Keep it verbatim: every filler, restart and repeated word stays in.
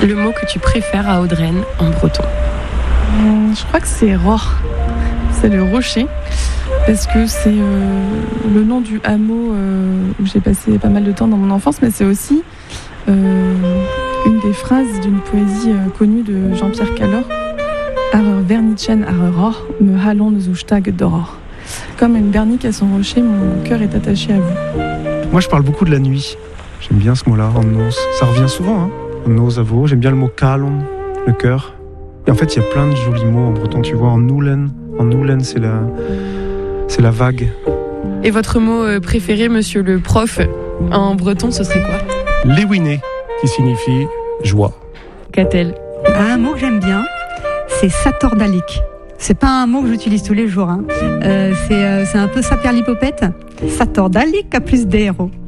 Le mot que tu préfères à Audreyne en breton? Hum, je crois que c'est Ror. C'est le rocher. Parce que c'est euh, le nom du hameau euh, où j'ai passé pas mal de temps dans mon enfance, mais c'est aussi euh, une des phrases d'une poésie euh, connue de Jean-Pierre Callor. Arrer vernitchen arrer Ror, me halon zoustag d'Aurore. Comme une bernique à son rocher, mon cœur est attaché à vous. Moi, je parle beaucoup de la nuit. J'aime bien ce mot-là, en nos. Ça revient souvent, hein. En nos avos. J'aime bien le mot kalon, le cœur. Et en fait, il y a plein de jolis mots en breton. Tu vois, en noulen, en noulen, c'est la, c'est la vague. Et votre mot préféré, monsieur le prof, en breton, ce serait quoi? Léwiné, qui signifie joie. Qu'a-t-elle? Un mot que j'aime bien, c'est satordalique. C'est pas un mot que j'utilise tous les jours. Hein. Euh, c'est, euh, c'est un peu saperlipopette. Satordalique à plus des héros.